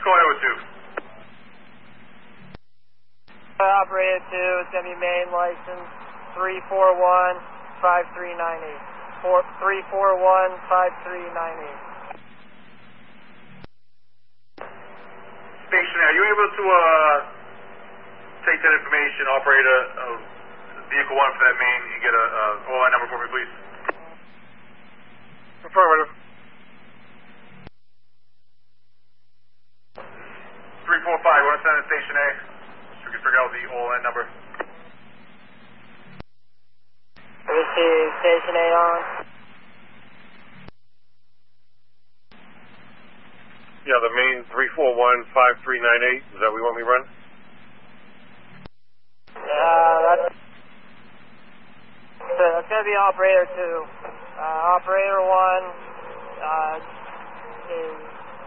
Go ahead with 2. Operator 2, it's going to be main license 341-5398. 341-5398. Station, are you able to take that information, operator of vehicle 1 for that main, and get a OI number for me, please? Affirmative. 345, you want to send it to Station A? So we can figure out the ON number. Receive Station A on. Yeah, the main 341-5398. Is that what you want me to run? That's going to be operator 2. Operator 1 is